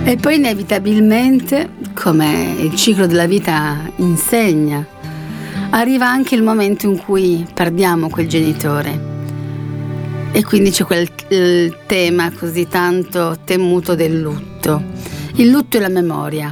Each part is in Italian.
E poi inevitabilmente, come il ciclo della vita insegna, arriva anche il momento in cui perdiamo quel genitore. E quindi c'è quel tema così tanto temuto del lutto. Il lutto e la memoria.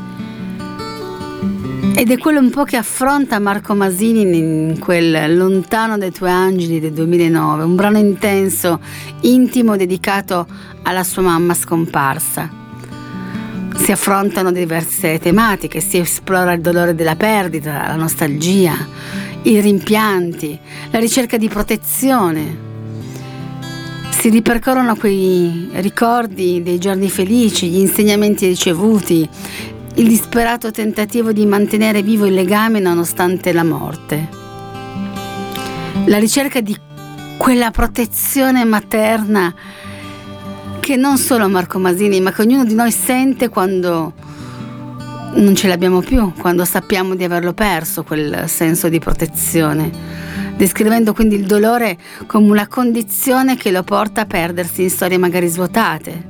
Ed è quello un po' che affronta Marco Masini in quel Lontano dai tuoi angeli del 2009, un brano intenso, intimo, dedicato alla sua mamma scomparsa. Si affrontano diverse tematiche, si esplora il dolore della perdita, la nostalgia, i rimpianti, la ricerca di protezione. Si ripercorrono quei ricordi dei giorni felici, gli insegnamenti ricevuti, il disperato tentativo di mantenere vivo il legame nonostante la morte. La ricerca di quella protezione materna che non solo Marco Masini, ma che ognuno di noi sente quando non ce l'abbiamo più, quando sappiamo di averlo perso, quel senso di protezione, descrivendo quindi il dolore come una condizione che lo porta a perdersi in storie magari svuotate.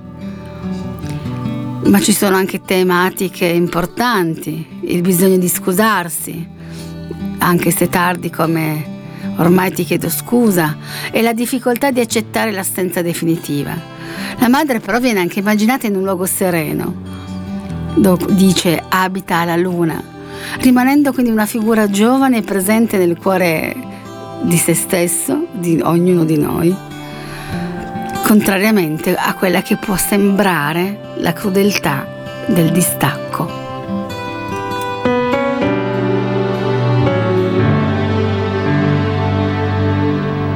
Ma ci sono anche tematiche importanti, il bisogno di scusarsi, anche se tardi, come ormai ti chiedo scusa, e la difficoltà di accettare l'assenza definitiva. La madre però viene anche immaginata in un luogo sereno, dove dice abita alla luna, rimanendo quindi una figura giovane e presente nel cuore di se stesso, di ognuno di noi, contrariamente a quella che può sembrare la crudeltà del distacco.